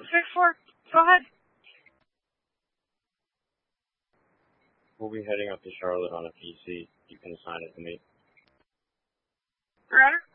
6-4. Go ahead. We'll be heading up to Charlotte on a PC. You can assign it to me. Your Honor?